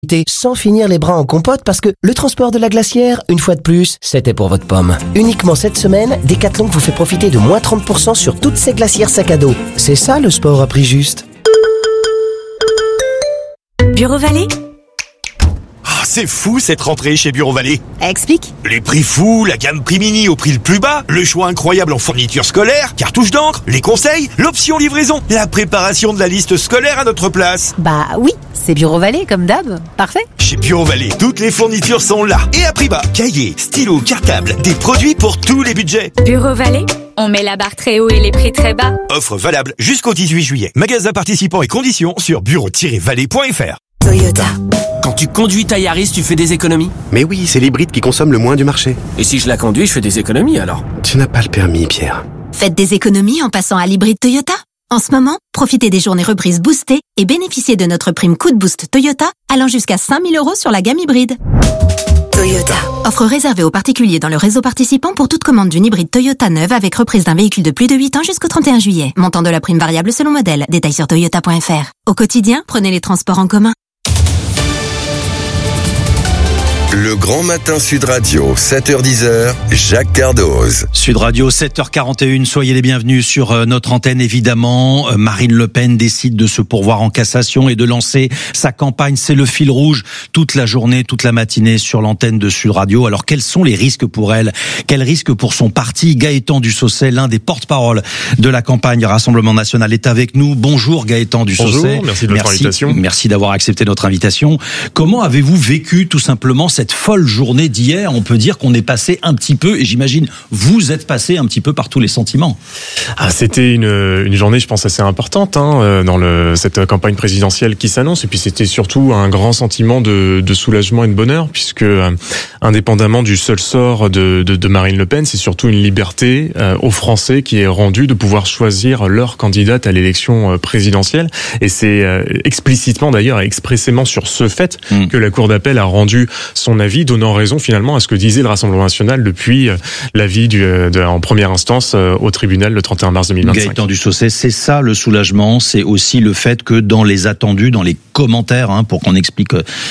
sans finir les bras en compote parce que le transport de la glacière, une fois de plus, c'était pour votre pomme. Uniquement cette semaine, Decathlon vous fait profiter de moins 30% sur toutes ces glacières sac à dos. C'est ça le sport à prix juste. Bureau Vallée ? C'est fou cette rentrée chez Bureau Vallée. Explique. Les prix fous, la gamme prix mini au prix le plus bas, le choix incroyable en fournitures scolaires, cartouches d'encre, les conseils, l'option livraison, la préparation de la liste scolaire à notre place. Bah oui, c'est Bureau Vallée comme d'hab. Parfait. Chez Bureau Vallée, toutes les fournitures sont là et à prix bas. Cahiers, stylos, cartables, des produits pour tous les budgets. Bureau Vallée, on met la barre très haut et les prix très bas. Offre valable jusqu'au 18 juillet. Magasin participants et conditions sur bureau-vallée.fr. Toyota. Quand tu conduis ta Yaris, tu fais des économies ? Mais oui, c'est l'hybride qui consomme le moins du marché. Et si je la conduis, je fais des économies alors ? Tu n'as pas le permis, Pierre. Faites des économies en passant à l'hybride Toyota. En ce moment, profitez des journées reprises boostées et bénéficiez de notre prime coup de boost Toyota allant jusqu'à 5 000 € sur la gamme hybride. Toyota. Offre réservée aux particuliers dans le réseau participant pour toute commande d'une hybride Toyota neuve avec reprise d'un véhicule de plus de 8 ans jusqu'au 31 juillet. Montant de la prime variable selon modèle. Détails sur toyota.fr. Au quotidien, prenez les transports en commun. Le Grand Matin Sud Radio, 7h-10h, Jacques Cardoz. Sud Radio, 7h41, soyez les bienvenus sur notre antenne, évidemment. Marine Le Pen décide de se pourvoir en cassation et de lancer sa campagne. C'est le fil rouge toute la journée, toute la matinée sur l'antenne de Sud Radio. Alors, quels sont les risques pour elle ? Quels risques pour son parti ? Gaëtan Dussaucet, l'un des porte-parole de la campagne Rassemblement National, est avec nous. Bonjour Gaëtan Dussaucet. Bonjour, merci de votre invitation. Merci d'avoir accepté notre invitation. Comment avez-vous vécu tout simplement cette folle journée d'hier? On peut dire qu'on est passé un petit peu, et j'imagine vous êtes passé un petit peu par tous les sentiments. C'était une journée, je pense, assez importante dans cette campagne présidentielle qui s'annonce. Et puis c'était surtout un grand sentiment de soulagement et de bonheur, puisque indépendamment du seul sort de Marine Le Pen, c'est surtout une liberté aux Français qui est rendue de pouvoir choisir leur candidate à l'élection présidentielle. Et c'est explicitement d'ailleurs et expressément sur ce fait que la Cour d'appel a rendu son avis, donnant raison finalement à ce que disait le Rassemblement National depuis l'avis en première instance au tribunal le 31 mars 2025. Gaëtan Dussaucet, c'est ça le soulagement, c'est aussi le fait que dans les attendus, dans les commentaires, pour qu'on explique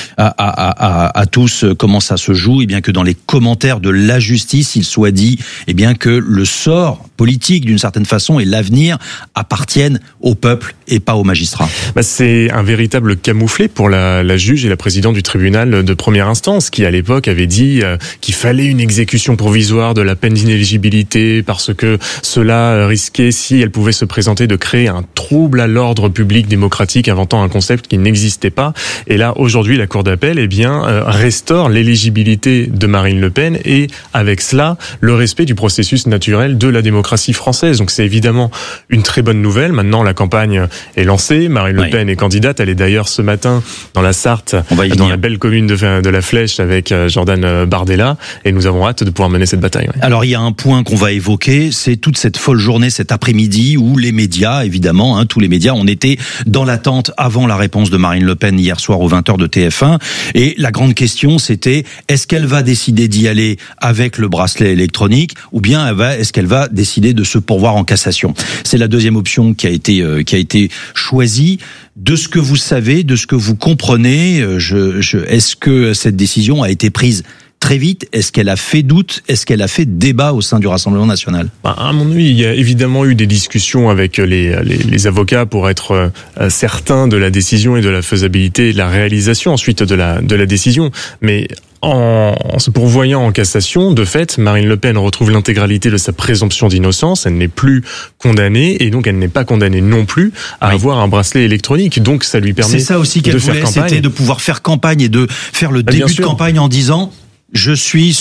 à tous comment ça se joue, et bien que dans les commentaires de la justice, il soit dit que le sort politique d'une certaine façon et l'avenir appartiennent au peuple et pas aux magistrats. C'est un véritable camouflet pour la juge et la présidente du tribunal de première instance qui à l'époque avait dit qu'il fallait une exécution provisoire de la peine d'inéligibilité parce que cela risquait, si elle pouvait se présenter, de créer un trouble à l'ordre public démocratique, inventant un concept qui n'existait pas. Et là, aujourd'hui, la Cour d'appel restaure l'éligibilité de Marine Le Pen et avec cela, le respect du processus naturel de la démocratie française. Donc c'est évidemment une très bonne nouvelle. Maintenant, la campagne est lancée. Marine Le Pen est candidate. Elle est d'ailleurs ce matin dans la Sarthe, dans la belle commune de la Flèche avec Jordan Bardella. Et nous avons hâte de pouvoir mener cette bataille. Alors, il y a un point qu'on va évoquer, c'est toute cette folle journée cet après-midi où les médias, évidemment, tous les médias, on était dans l'attente avant la réponse de Marine Le Pen hier soir aux 20h de TF1. Et la grande question, c'était, est-ce qu'elle va décider d'y aller avec le bracelet électronique ou bien est-ce qu'elle va décider de se pourvoir en cassation? C'est la deuxième option qui a été choisie. De ce que vous savez, de ce que vous comprenez, est-ce que cette décision a été prise très vite? Est-ce qu'elle a fait doute? Est-ce qu'elle a fait débat au sein du Rassemblement National? À mon avis, il y a évidemment eu des discussions avec les avocats pour être certains de la décision et de la faisabilité et de la réalisation ensuite de la décision. Mais en se pourvoyant en cassation, de fait, Marine Le Pen retrouve l'intégralité de sa présomption d'innocence. Elle n'est plus condamnée et donc elle n'est pas condamnée non plus à avoir un bracelet électronique. Donc ça lui permet de faire campagne. C'est ça aussi qu'elle voulait, c'était de pouvoir faire campagne et de faire le début de campagne en disant je suis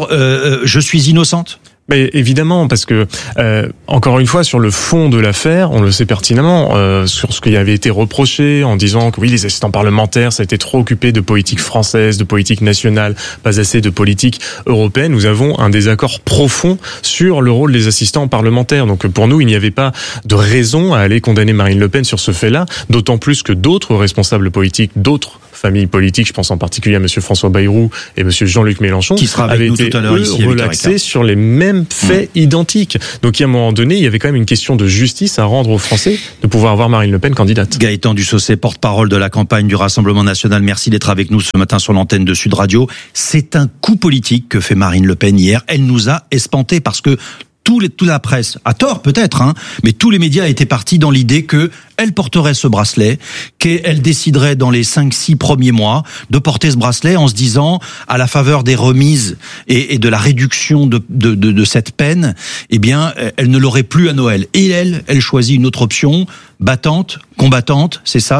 innocente. Mais évidemment, parce que encore une fois, sur le fond de l'affaire, on le sait pertinemment, sur ce qui avait été reproché en disant que oui, les assistants parlementaires, ça a été trop occupé de politique française, de politique nationale, pas assez de politique européenne. Nous avons un désaccord profond sur le rôle des assistants parlementaires. Donc pour nous, il n'y avait pas de raison à aller condamner Marine Le Pen sur ce fait-là, d'autant plus que d'autres responsables politiques, d'autres familles politiques, je pense en particulier à monsieur François Bayrou et monsieur Jean-Luc Mélenchon, qui sera avec nous tout à l'heure ici, relaxés sur les mêmes faits identiques. Donc à un moment donné, il y avait quand même une question de justice à rendre aux Français de pouvoir avoir Marine Le Pen candidate. Gaëtan Dussocé, porte-parole de la campagne du Rassemblement national, merci d'être avec nous ce matin sur l'antenne de Sud Radio. C'est un coup politique que fait Marine Le Pen hier. Elle nous a espantés parce que toute la presse, à tort peut-être, mais tous les médias étaient partis dans l'idée que elle porterait ce bracelet, qu'elle déciderait dans les 5-6 premiers mois de porter ce bracelet en se disant, à la faveur des remises et de la réduction de cette peine, eh bien, elle ne l'aurait plus à Noël. Et elle choisit une autre option, battante, combattante, c'est ça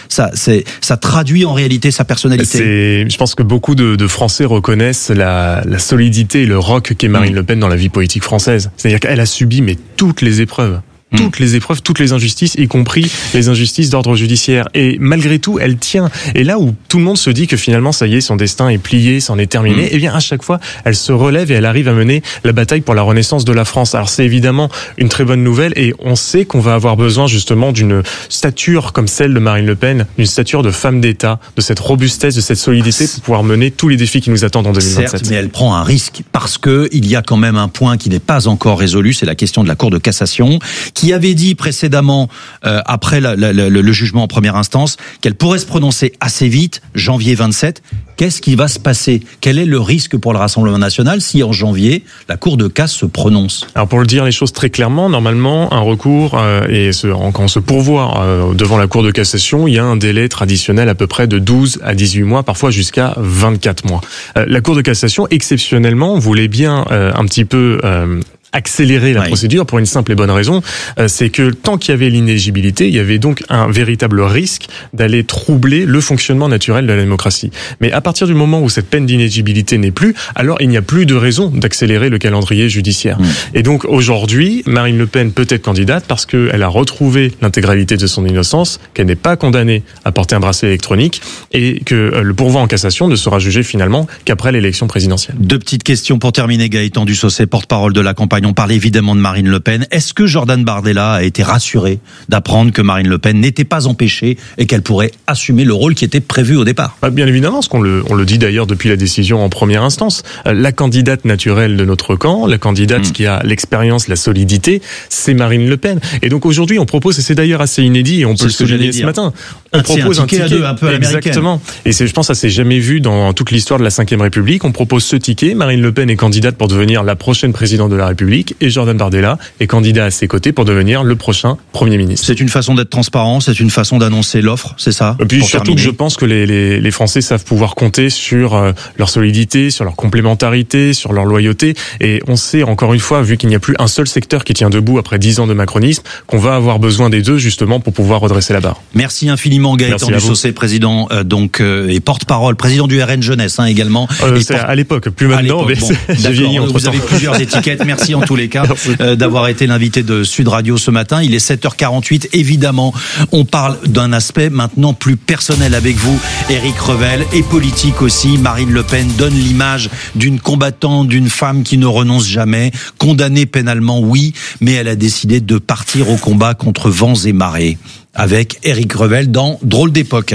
traduit en réalité sa personnalité. Je pense que beaucoup de Français reconnaissent la solidité et le roc qu'est Marine Le Pen dans la vie politique française. C'est-à-dire qu'elle a subi toutes les épreuves. Toutes les épreuves, toutes les injustices, y compris les injustices d'ordre judiciaire. Et malgré tout, elle tient. Et là où tout le monde se dit que finalement, ça y est, son destin est plié, c'en est terminé, eh bien, à chaque fois, elle se relève et elle arrive à mener la bataille pour la renaissance de la France. Alors, c'est évidemment une très bonne nouvelle et on sait qu'on va avoir besoin justement d'une stature comme celle de Marine Le Pen, d'une stature de femme d'État, de cette robustesse, de cette solidité pour pouvoir mener tous les défis qui nous attendent en 2027. Certes, mais elle prend un risque parce que il y a quand même un point qui n'est pas encore résolu, c'est la question de la Cour de cassation, qui avait dit précédemment, après le jugement en première instance, qu'elle pourrait se prononcer assez vite, janvier 27. Qu'est-ce qui va se passer ? Quel est le risque pour le Rassemblement national si en janvier, la Cour de casse se prononce ? Alors pour le dire les choses très clairement, normalement, un recours, quand on se pourvoit devant la Cour de cassation, il y a un délai traditionnel à peu près de 12 à 18 mois, parfois jusqu'à 24 mois. La Cour de cassation, exceptionnellement, voulait bien un petit peu accélérer la procédure pour une simple et bonne raison, c'est que tant qu'il y avait l'inéligibilité, il y avait donc un véritable risque d'aller troubler le fonctionnement naturel de la démocratie. Mais à partir du moment où cette peine d'inéligibilité n'est plus, alors il n'y a plus de raison d'accélérer le calendrier judiciaire. Et donc aujourd'hui, Marine Le Pen peut être candidate parce qu'elle a retrouvé l'intégralité de son innocence, qu'elle n'est pas condamnée à porter un bracelet électronique et que le pourvoi en cassation ne sera jugé finalement qu'après l'élection présidentielle. Deux petites questions pour terminer, Gaëtan Dussocé, porte-parole de la campagne. On parle évidemment de Marine Le Pen. Est-ce que Jordan Bardella a été rassuré d'apprendre que Marine Le Pen n'était pas empêchée et qu'elle pourrait assumer le rôle qui était prévu au départ ? Bien évidemment, on le dit d'ailleurs depuis la décision en première instance. La candidate naturelle de notre camp, la candidate qui a l'expérience, la solidité, c'est Marine Le Pen. Et donc aujourd'hui, on propose, et c'est d'ailleurs assez inédit, et on peut le souligner ce matin, on propose un ticket à deux, un peu à l'américaine. Exactement. Et je pense que ça s'est jamais vu dans toute l'histoire de la Ve République. On propose ce ticket. Marine Le Pen est candidate pour devenir la prochaine présidente de la République. Et Jordan Bardella est candidat à ses côtés pour devenir le prochain Premier ministre. C'est une façon d'être transparent, c'est une façon d'annoncer l'offre, c'est ça ? Et puis surtout que je pense que les Français savent pouvoir compter sur leur solidité, sur leur complémentarité, sur leur loyauté. Et on sait encore une fois, vu qu'il n'y a plus un seul secteur qui tient debout après 10 ans de macronisme, qu'on va avoir besoin des deux justement pour pouvoir redresser la barre. Merci infiniment Gaëtan Dussocé, président et porte-parole, président du RN Jeunesse également. C'est à l'époque, plus maintenant, mais j'ai vieilli entre temps. Vous avez plusieurs étiquettes, merci en tous les cas d'avoir été l'invité de Sud Radio ce matin. Il est 7h48. Évidemment, on parle d'un aspect maintenant plus personnel avec vous, Éric Revel, et politique aussi. Marine Le Pen donne l'image d'une combattante, d'une femme qui ne renonce jamais, condamnée pénalement, oui, mais elle a décidé de partir au combat contre vents et marées. Avec Éric Revel dans Drôle d'époque.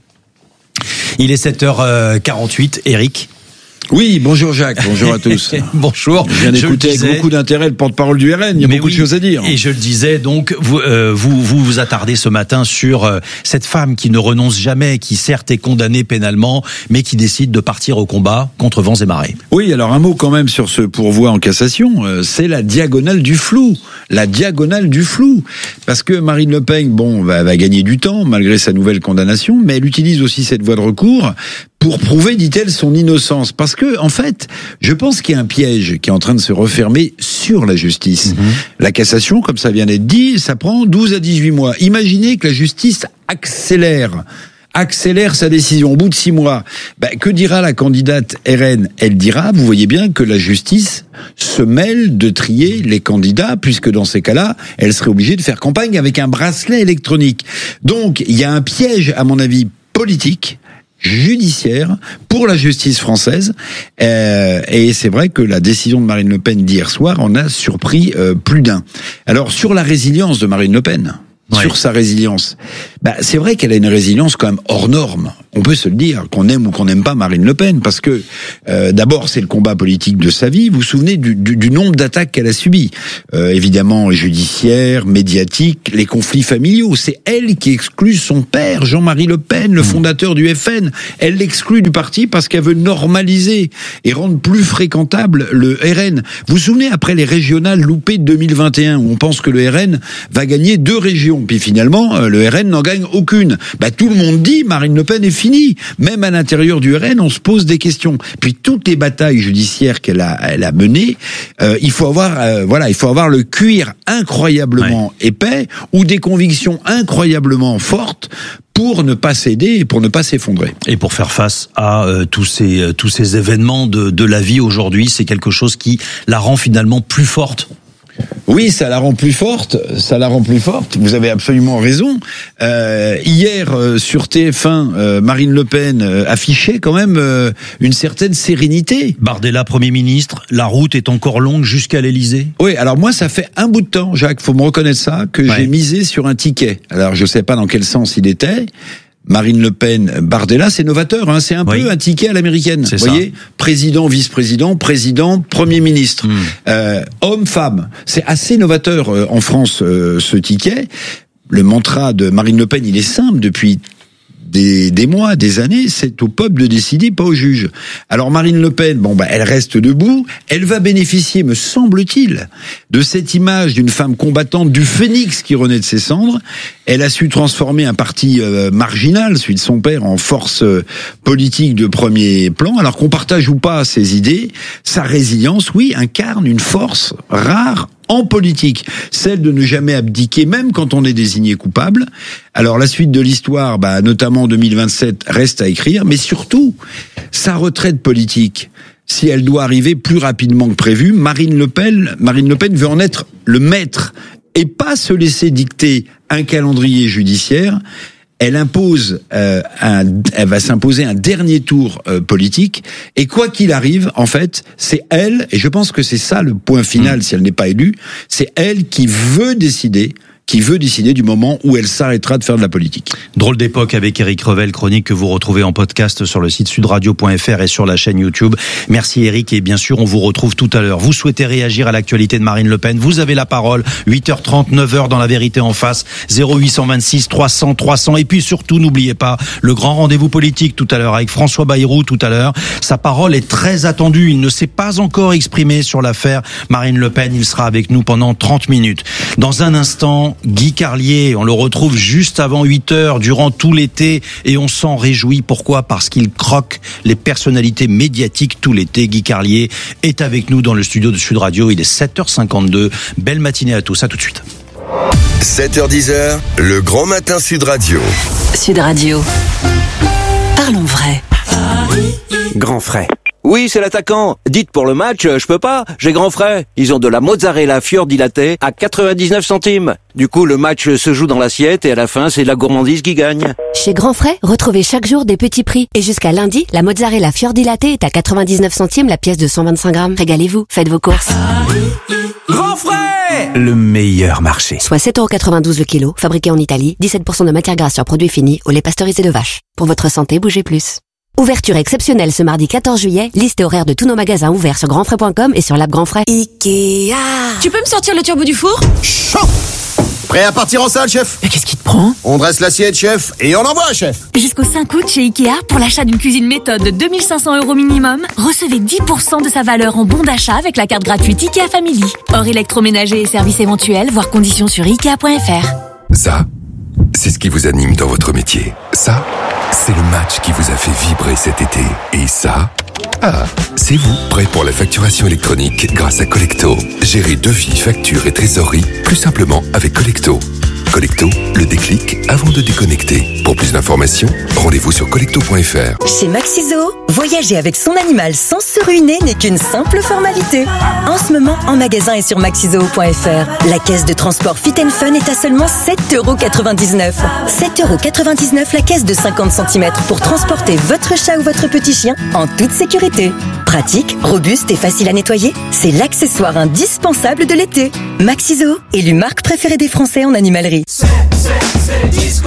Il est 7h48. Éric. Oui, bonjour Jacques, bonjour à tous. Bonjour. Je viens d'écouter avec beaucoup d'intérêt le porte-parole du RN, il y a beaucoup de choses à dire. Et je le disais, donc, vous attardez ce matin sur cette femme qui ne renonce jamais, qui certes est condamnée pénalement, mais qui décide de partir au combat contre vents et marées. Oui, alors un mot quand même sur ce pourvoi en cassation, c'est la diagonale du flou. La diagonale du flou. Parce que Marine Le Pen, va gagner du temps, malgré sa nouvelle condamnation, mais elle utilise aussi cette voie de recours pour prouver, dit-elle, son innocence. Parce que, en fait, je pense qu'il y a un piège qui est en train de se refermer sur la justice. La cassation, comme ça vient d'être dit, ça prend 12 à 18 mois. Imaginez que la justice accélère sa décision au bout de 6 mois. Que dira la candidate RN ? Elle dira, vous voyez bien que la justice se mêle de trier les candidats, puisque dans ces cas-là, elle serait obligée de faire campagne avec un bracelet électronique. Donc, il y a un piège, à mon avis, politique, judiciaire pour la justice française, et c'est vrai que la décision de Marine Le Pen d'hier soir en a surpris plus d'un. Alors sur la résilience de Marine Le Pen, sur sa résilience, c'est vrai qu'elle a une résilience quand même hors norme. on peut se le dire, qu'on aime ou qu'on n'aime pas Marine Le Pen, parce que d'abord c'est le combat politique de sa vie. Vous vous souvenez du nombre d'attaques qu'elle a subies, évidemment judiciaires, médiatiques, les conflits familiaux. C'est elle qui exclut son père, Jean-Marie Le Pen, le fondateur du FN. Elle l'exclut du parti parce qu'elle veut normaliser et rendre plus fréquentable le RN. Vous vous souvenez, après les régionales loupées de 2021, où on pense que le RN va gagner 2 régions, puis finalement le RN n'en gagne aucune. Tout le monde dit Marine Le Pen est finie. Même à l'intérieur du RN, on se pose des questions. Puis toutes les batailles judiciaires qu'elle a menées, il faut avoir le cuir incroyablement épais ou des convictions incroyablement fortes pour ne pas céder et pour ne pas s'effondrer. Et pour faire face à tous ces événements de la vie aujourd'hui, c'est quelque chose qui la rend finalement plus forte. Oui, ça la rend plus forte. Vous avez absolument raison. Hier, sur TF1, Marine Le Pen affichait quand même une certaine sérénité. Bardella, Premier ministre, la route est encore longue jusqu'à l'Élysée. Oui, alors moi, ça fait un bout de temps, Jacques, faut me reconnaître ça, que j'ai misé sur un ticket. Alors, je sais pas dans quel sens il était. Marine Le Pen, Bardella, c'est novateur, hein, c'est un peu un ticket à l'américaine. Vous voyez, président, vice-président, président, Premier ministre, homme, femme. C'est assez novateur en France ce ticket. Le mantra de Marine Le Pen, il est simple depuis des mois, des années, c'est au peuple de décider, pas au juge. Alors Marine Le Pen, elle reste debout, elle va bénéficier, me semble-t-il, de cette image d'une femme combattante, du phénix qui renaît de ses cendres. Elle a su transformer un parti marginal, celui de son père, en force politique de premier plan. Alors qu'on partage ou pas ses idées, sa résilience, oui, incarne une force rare en politique, celle de ne jamais abdiquer, même quand on est désigné coupable. Alors la suite de l'histoire, notamment en 2027, reste à écrire, mais surtout, sa retraite politique, si elle doit arriver plus rapidement que prévu, Marine Le Pen veut en être le maître, et pas se laisser dicter un calendrier judiciaire. Elle va s'imposer un dernier tour politique, et quoi qu'il arrive, en fait, c'est elle, et je pense que c'est ça le point final si elle n'est pas élue, c'est elle qui veut décider du moment où elle s'arrêtera de faire de la politique. Drôle d'époque avec Éric Revel, chronique que vous retrouvez en podcast sur le site sudradio.fr et sur la chaîne YouTube. Merci Éric, et bien sûr on vous retrouve tout à l'heure. Vous souhaitez réagir à l'actualité de Marine Le Pen, vous avez la parole, 8h30, 9h dans La Vérité en face, 0826 300 300, et puis surtout n'oubliez pas le grand rendez-vous politique tout à l'heure avec François Bayrou tout à l'heure. Sa parole est très attendue, il ne s'est pas encore exprimé sur l'affaire Marine Le Pen, il sera avec nous pendant 30 minutes. Dans un instant, Guy Carlier, on le retrouve juste avant 8h durant tout l'été, et on s'en réjouit. Pourquoi ? Parce qu'il croque les personnalités médiatiques tout l'été. Guy Carlier est avec nous dans le studio de Sud Radio. Il est 7h52. Belle matinée à tous. À tout de suite. 7h10, le grand matin Sud Radio. Sud Radio. Parlons vrai. Grand frais. Oui, c'est l'attaquant. Dites pour le match, je peux pas, j'ai grand frais. Ils ont de la mozzarella fiordilatée à 99 centimes. Du coup, le match se joue dans l'assiette et à la fin, c'est la gourmandise qui gagne. Chez Grand Frais, retrouvez chaque jour des petits prix. Et jusqu'à lundi, la mozzarella fiordilatée est à 99 centimes la pièce de 125 grammes. Régalez-vous, faites vos courses. Grand frais! Le meilleur marché. Soit 7,92€ le kilo, fabriqué en Italie, 17% de matière grasse sur produit fini, au lait pasteurisé de vache. Pour votre santé, bougez plus. Ouverture exceptionnelle ce mardi 14 juillet. Liste et horaire de tous nos magasins ouverts sur grandfrais.com et sur l'app Grand Frais. Ikea. Tu peux me sortir le turbo du four ? Chaud. Prêt à partir en salle, chef ? Mais qu'est-ce qui te prend ? On dresse l'assiette, chef, et on envoie, chef. Jusqu'au 5 août chez Ikea, pour l'achat d'une cuisine méthode de 2500 € minimum, recevez 10% de sa valeur en bon d'achat avec la carte gratuite Ikea Family. Hors électroménager et services éventuels, voire conditions sur Ikea.fr. Ça, c'est ce qui vous anime dans votre métier. Ça, c'est le match qui vous a fait vibrer cet été. Et ça, c'est vous, prêt pour la facturation électronique grâce à Collecto. Gérez devis, factures et trésorerie plus simplement avec Collecto. Collecto, le déclic avant de déconnecter. Pour plus d'informations, rendez-vous sur collecto.fr. Chez Maxiso, voyager avec son animal sans se ruiner n'est qu'une simple formalité. En ce moment, en magasin et sur maxiso.fr, la caisse de transport Fit & Fun est à seulement 7,99€. 7,99€ la caisse de 50 cm pour transporter votre chat ou votre petit chien en toute sécurité. Pratique, robuste et facile à nettoyer, c'est l'accessoire indispensable de l'été. Maxiso, élu marque préférée des Français en animalerie. C'est disco.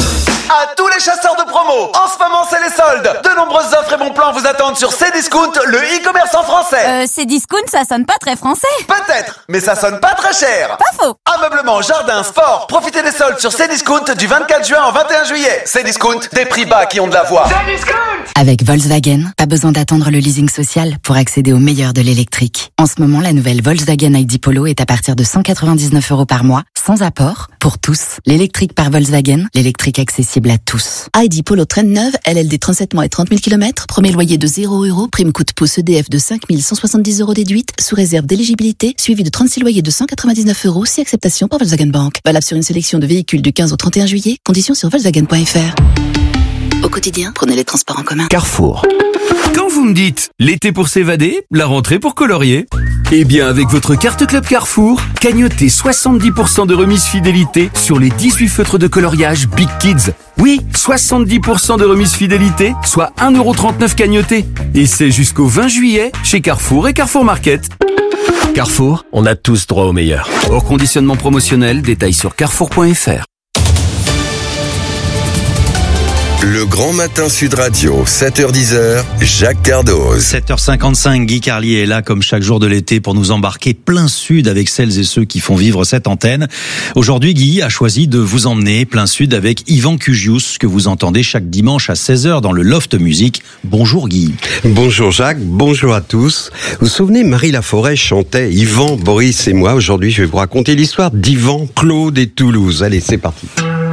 à tous les chasseurs de promo. En ce moment, c'est les soldes. De nombreuses offres et bons plans vous attendent sur Cdiscount, le e-commerce en français. Cdiscount, ça sonne pas très français. Peut-être, mais ça sonne pas très cher. Pas faux. Ameublement, jardin, sport. Profitez des soldes sur Cdiscount du 24 juin au 21 juillet. Cdiscount, des prix bas qui ont de la voix. Cdiscount. Avec Volkswagen, pas besoin d'attendre le leasing social pour accéder au meilleur de l'électrique. En ce moment, la nouvelle Volkswagen ID Polo est à partir de 199 € par mois, sans apport, pour tous. L'électrique par Volkswagen, l'électrique accessible à tous. ID Polo traîne neuve, LLD 37 mois et 30 000 km, premier loyer de 0 €, prime coup de pouce EDF de 5 170 € déduite, sous réserve d'éligibilité, suivi de 36 loyers de 199 €, si acceptation par Volkswagen Bank. Valable sur une sélection de véhicules du 15 au 31 juillet, conditions sur Volkswagen.fr. Au quotidien, prenez les transports en commun. Carrefour. Quand vous me dites l'été pour s'évader, la rentrée pour colorier, eh bien avec votre carte Club Carrefour, cagnotez 70% de remise fidélité sur les 18 feutres de coloriage Big Kids. Oui, 70% de remise fidélité, soit 1,39 € cagnoté. Et c'est jusqu'au 20 juillet chez Carrefour et Carrefour Market. Carrefour, on a tous droit au meilleur. Hors conditionnement promotionnel, détails sur carrefour.fr. Le Grand Matin Sud Radio, 7h-10h, Jacques Cardoz. 7h55, Guy Carlier est là comme chaque jour de l'été pour nous embarquer plein sud avec celles et ceux qui font vivre cette antenne. Aujourd'hui, Guy a choisi de vous emmener plein sud avec Yvan Cugius, que vous entendez chaque dimanche à 16h dans le Loft Music. Bonjour Guy. Bonjour Jacques, bonjour à tous. Vous vous souvenez, Marie Laforêt chantait Yvan, Boris et moi. Aujourd'hui, je vais vous raconter l'histoire d'Yvan, Claude et Toulouse. Allez, c'est parti.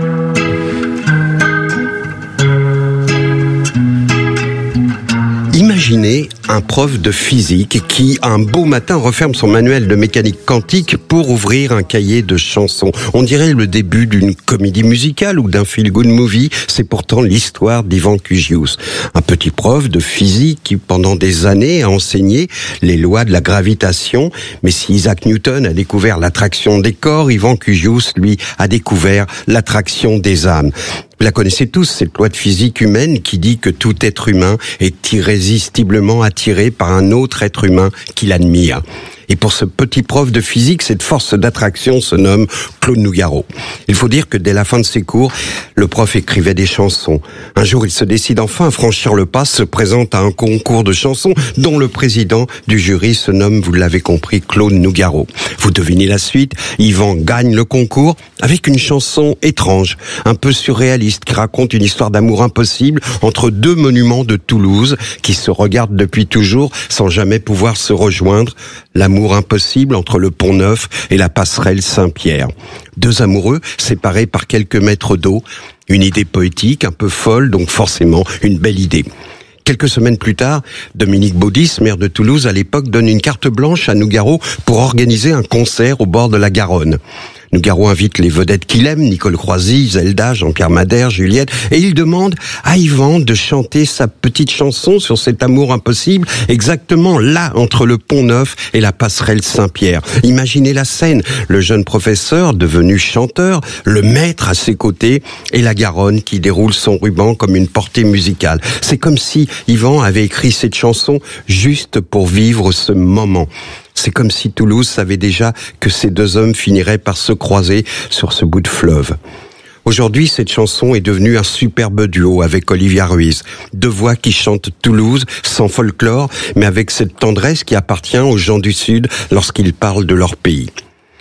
Imaginez un prof de physique qui, un beau matin, referme son manuel de mécanique quantique pour ouvrir un cahier de chansons. On dirait le début d'une comédie musicale ou d'un feel-good movie. C'est pourtant l'histoire d'Yvan Cugius. Un petit prof de physique qui, pendant des années, a enseigné les lois de la gravitation. Mais si Isaac Newton a découvert l'attraction des corps, Yvan Cugius, lui, a découvert l'attraction des âmes. Vous la connaissez tous, cette loi de physique humaine qui dit que tout être humain est irrésistiblement attiré par un autre être humain qu'il admire. Et pour ce petit prof de physique, cette force d'attraction se nomme Claude Nougaro. Il faut dire que dès la fin de ses cours, le prof écrivait des chansons. Un jour, il se décide enfin à franchir le pas, se présente à un concours de chansons dont le président du jury se nomme, vous l'avez compris, Claude Nougaro. Vous devinez la suite, Yvan gagne le concours avec une chanson étrange, un peu surréaliste, qui raconte une histoire d'amour impossible entre deux monuments de Toulouse qui se regardent depuis toujours sans jamais pouvoir se rejoindre. L'amour impossible entre le Pont Neuf et la passerelle Saint-Pierre. Deux amoureux séparés par quelques mètres d'eau. Une idée poétique, un peu folle, donc forcément une belle idée. Quelques semaines plus tard, Dominique Baudis, maire de Toulouse à l'époque, donne une carte blanche à Nougaro pour organiser un concert au bord de la Garonne. Nougaro invite les vedettes qu'il aime, Nicole Croisy, Zelda, Jean-Pierre Madère, Juliette, et il demande à Yvan de chanter sa petite chanson sur cet amour impossible, exactement là, entre le Pont Neuf et la passerelle Saint-Pierre. Imaginez la scène, le jeune professeur, devenu chanteur, le maître à ses côtés, et la Garonne qui déroule son ruban comme une portée musicale. C'est comme si Yvan avait écrit cette chanson juste pour vivre ce moment. C'est comme si Toulouse savait déjà que ces deux hommes finiraient par se croiser sur ce bout de fleuve. Aujourd'hui, cette chanson est devenue un superbe duo avec Olivia Ruiz. Deux voix qui chantent Toulouse, sans folklore, mais avec cette tendresse qui appartient aux gens du Sud lorsqu'ils parlent de leur pays.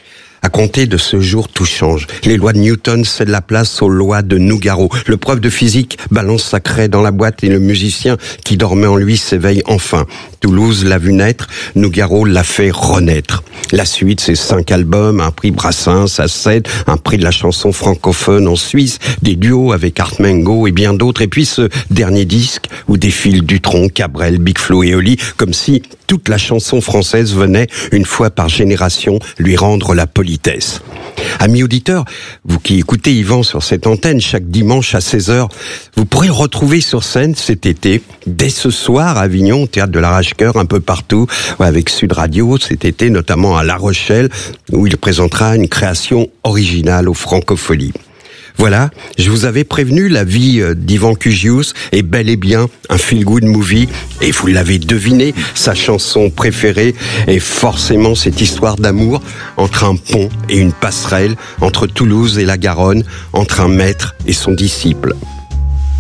À compter de ce jour, tout change. Les lois de Newton cèdent la place aux lois de Nougaro. Le prof de physique balance sa craie dans la boîte et le musicien qui dormait en lui s'éveille enfin. Toulouse l'a vu naître, Nougaro l'a fait renaître. La suite, c'est 5 albums, un prix Brassens à 7, un prix de la chanson francophone en Suisse, des duos avec Art Mengo et bien d'autres. Et puis ce dernier disque où défilent Dutronc, Cabrel, Big Flo et Oli, comme si toute la chanson française venait, une fois par génération, lui rendre la politesse. Amis auditeurs, vous qui écoutez Yvan sur cette antenne chaque dimanche à 16h, vous pourrez le retrouver sur scène cet été, dès ce soir à Avignon, au Théâtre de l'Arrache-Cœur, un peu partout, avec Sud Radio, cet été notamment à La Rochelle, où il présentera une création originale aux Francopholies. Voilà, je vous avais prévenu, la vie d'Yvan Cugius est bel et bien un feel-good movie, et vous l'avez deviné, sa chanson préférée est forcément cette histoire d'amour entre un pont et une passerelle, entre Toulouse et la Garonne, entre un maître et son disciple.